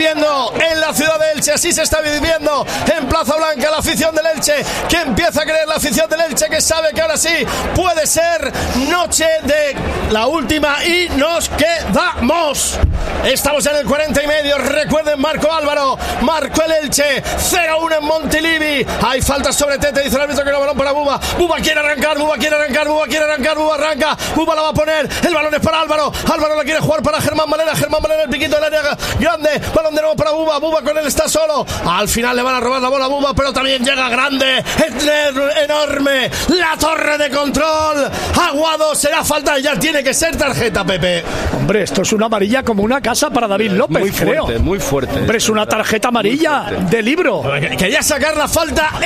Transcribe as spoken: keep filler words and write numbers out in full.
viviendo en la ciudad de Elche, así se está viviendo en Plaza Blanca la afición del Elche, que empieza a creer la afición del Elche, que sabe que ahora sí puede ser noche de la última y nos quedamos. Estamos en el cuarenta y medio. Recuerden, Marco Álvaro marcó el Elche cero uno en Montilivi. Hay falta sobre Tete, dice el árbitro que no, balón para Buba. Buba quiere arrancar, Buba quiere arrancar, Buba quiere arrancar, Buba arranca, Buba la va a poner, el balón es para Álvaro, Álvaro la quiere jugar para Germán Valera, Germán Valera el piquito del área grande, balón de nuevo para Buba, Buba con él está solo, al final le van a robar la bola a Buba, pero también llega grande, enorme, la torre de control, Aguado, será falta, ya tiene que ser tarjeta, Pepe. Hombre, esto es una amarilla como una casa para David López, muy fuerte, creo. muy fuerte. Hombre, es una tarjeta amarilla de libro. Quería sacar la falta